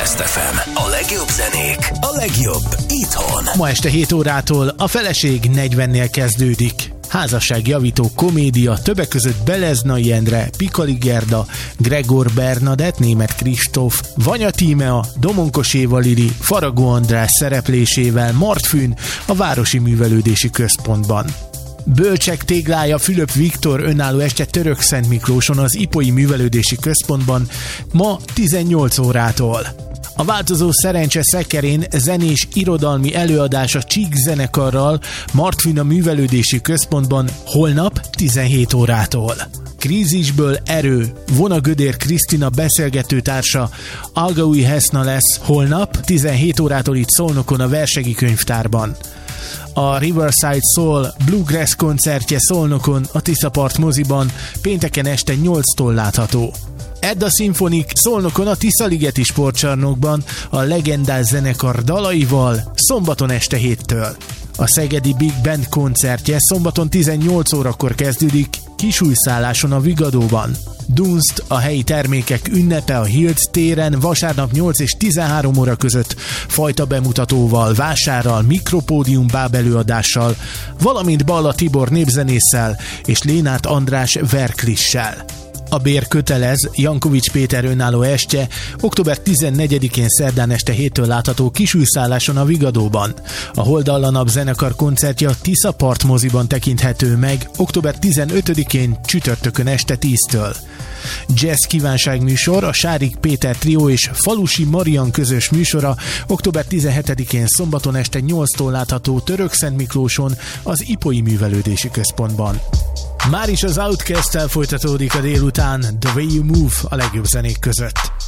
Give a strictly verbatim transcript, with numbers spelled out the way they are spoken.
Podcast ef em. A legjobb zenék, a legjobb itthon. Ma este hét órától a Feleség negyvennél kezdődik. Házasságjavító komédia, többek között Beleznai Endre, Pikali Gerda, Gregor Bernadett, Németh Kristóf, Vanya Tímea, Domonkos Éva Lili, Faragó András szereplésével Martfűn a Városi Művelődési Központban. Bölcsek téglája Fülöp Viktor önálló este Törökszent Miklóson az Ipolyi Művelődési Központban ma tizennyolc órától. A változó szerencse szekerén zenés irodalmi előadás a Csík zenekarral Martfűn a Művelődési Központban holnap tizenhét órától. Krízisből erő, Vona Gödér Krisztina beszélgetőtársa Algaui Heszna lesz holnap tizenhét órától itt Szolnokon a Versegi Könyvtárban. A Riverside Soul Bluegrass koncertje Szolnokon a Tiszapart moziban pénteken este nyolctól látható. Edda Symphonic Szolnokon a Tiszaligeti sportcsarnokban a legendás zenekar dalaival szombaton este héttől. A Szegedi Big Band koncertje szombaton tizennyolc órakor kezdődik Kisújszálláson a Vigadóban. Dunst a helyi termékek ünnepe a Hilt téren vasárnap nyolc és tizenhárom óra között fajta bemutatóval, vásárral, mikropódium bábelőadással, valamint Balla Tibor népzenésszel és Lénárd András verklissel. A bér kötelez, Jankovics Péter önálló estje október tizennegyedikén szerdán este héttől látható Kisújszálláson a Vigadóban. A Holdallanap zenekar koncertje a Tiszapart moziban tekinthető meg október tizenötödikén csütörtökön este tíztől. Jazz kívánságműsor, a Sárik Péter trió és Falusi Marian közös műsora október tizenhetedikén szombaton este nyolctól látható Törökszent Miklóson az Ipolyi Művelődési Központban. Már is az Outcast-tel folytatódik a délután, The Way You Move a legjobb zenék között.